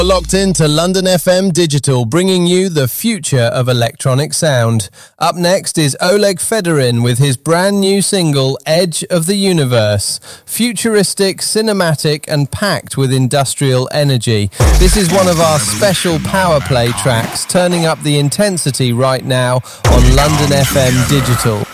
Locked into London FM Digital, bringing you the future of electronic sound. Up next is Oleg Fedorin with his brand new single, Edge of the Universe. Futuristic, cinematic, and packed with industrial energy. This is one of our special power play tracks, turning up the intensity right now on London FM Digital.